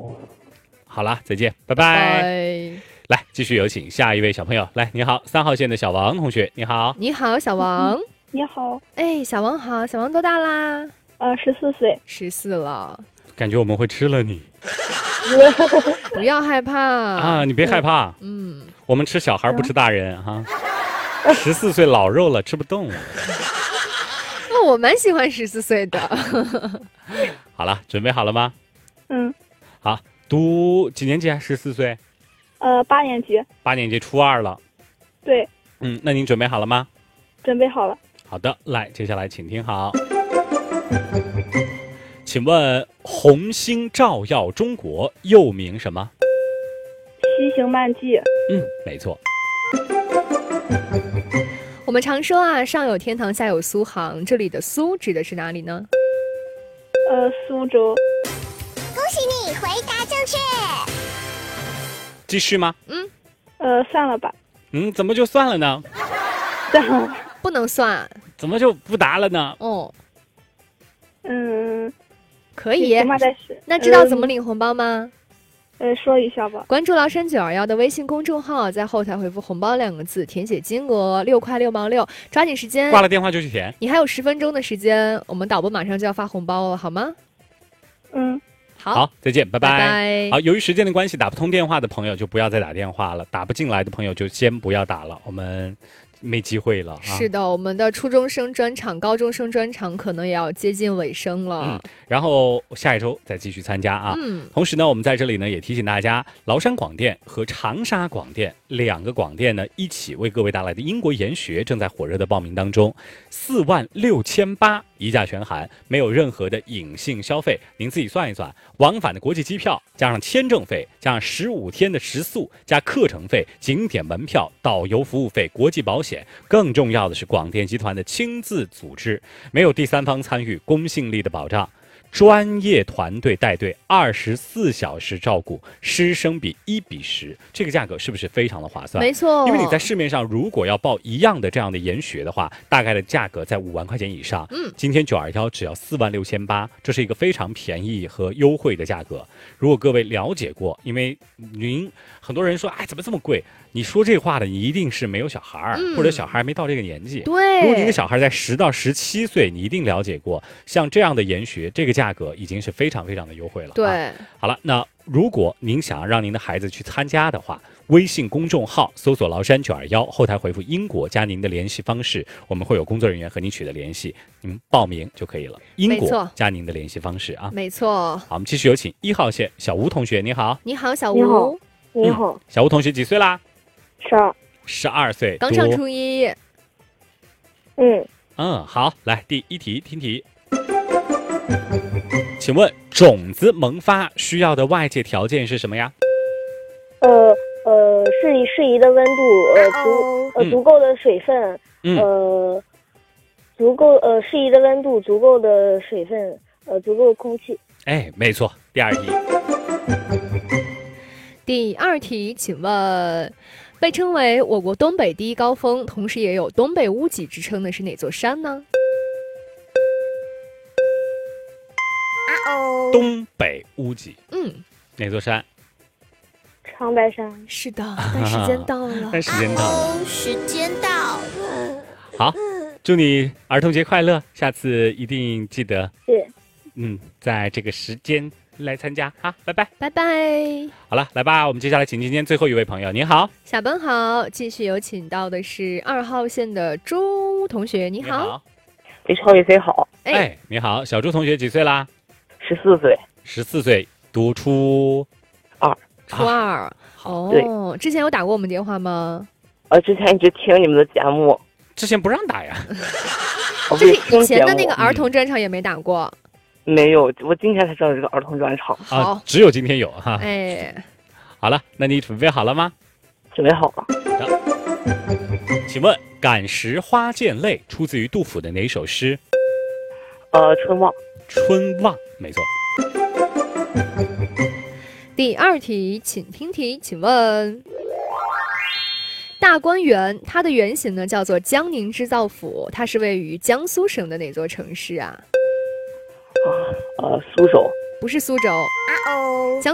好了，再见，拜拜。来，继续有请下一位小朋友。来，你好，3号线的小王同学，你好。 你好，小王。 你好。 哎，小王好，小王多大啦 ？14岁。 14了。 感觉我们会吃了你。 不要害怕啊！你别害怕。我们吃小孩不吃大人哈。14岁老肉了，吃不动。 我蛮喜欢14岁的。 好了，准备好了吗？好，读几年级啊？14岁 ？8年级。 8年级初2了。 对。 那您准备好了吗？ 准备好了。 好的，来，接下来请听好。请问红星照耀中国又名什么？ 西行漫记。 没错。 我们常说啊，上有天堂，下有苏杭，这里的苏指的是哪里呢？ 苏州。 恭喜你回答正确。 继续吗？ 算了吧。 怎么就算了呢？ 算了。 不能算。 怎么就不答了呢？ 可以。那知道怎么领红包吗？ 说一下吧。 关注崂山921的微信公众号，在后台回复红包2个字，填写金额6块6毛6，抓紧时间。 挂了电话就去填。 你还有10分钟的时间，我们导播马上就要发红包了，好吗？ 好，再见，拜拜。 好，由于时间的关系，打不通电话的朋友就不要再打电话了，打不进来的朋友就先不要打了，我们没机会了。 是的，我们的初中生专场、高中生专场可能也要接近尾声了。 然后下一周再继续参加啊。同时呢，我们在这里呢也提醒大家，崂山广电和长沙广电2个广电呢一起为各位带来的英国研学正在火热的报名当中，46800一价全含，没有任何的隐性消费，您自己算一算，往返的国际机票加上签证费，加上15天的食宿，加课程费、景点门票、导游服务费、国际保险，更重要的是广电集团的亲自组织，没有第三方参与，公信力的保障。专业团队带队，24小时照顾，师生比1:10，这个价格是不是非常的划算？ 没错， 因为你在市面上如果要报一样的这样的研学的话，大概的价格在5万块钱以上。今天921只要46800，这是一个非常便宜和优惠的价格。如果各位了解过，因为很多人说，怎么这么贵？你说这话的，你一定是没有小孩，或者小孩没到这个年纪。 对， 如果您的小孩在10到17岁，你一定了解过，像这样的研学，这个价格已经是非常非常的优惠了。 对， 好了，那如果您想要让您的孩子去参加的话，微信公众号搜索崂山921，后台回复英国加您的联系方式，我们会有工作人员和您取得联系，您报名就可以了。英国加您的联系方式啊。 没错。 好，我们继续有请1号线小吴同学，你好。 你好，小吴。 你好。 小吴同学几岁啦？12岁， 刚上初1。 好，来第1题，听题。请问种子萌发需要的外界条件是什么呀？ 适宜的温度，足够的水分，适宜的温度，足够的水分，足够的空气。 没错。第2题。 第2题，请问被称为我国东北第一高峰，同时也有东北屋脊之称的是哪座山呢？ 东北屋脊。哪座山？ 长白山。 是的，但时间到了。 时间到了。 好，祝你儿童节快乐，下次一定记得。在这个时间来参加啊，拜拜， 拜拜。 好了，来吧，我们接下来请今天最后一位朋友。你好， 下班好，继续有请到的是2号线的朱同学，你好。 李超宇飞好。 你好，小朱同学几岁啦 ？14岁。 14岁，读初2。 初2。 对。 之前有打过我们电话吗？ 之前一直听你们的节目。 之前不让打呀。 就是以前的那个儿童专场也没打过。 没有，我今天才知道这个儿童专场。 好， 只有今天有哈。好了，那你准备好了吗？ 准备好了。 请问感时花溅泪出自于杜甫的哪首诗？ 春望。 春望，没错。 第2题，请听题，请问大观园它的原型呢叫做江宁织造府，它是位于江苏省的哪座城市啊？ 苏州。 不是苏州。